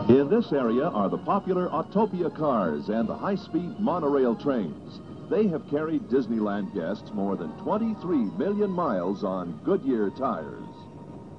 In this area are the popular Autopia cars and the high-speed monorail trains. They have carried Disneyland guests more than 23 million miles on Goodyear tires.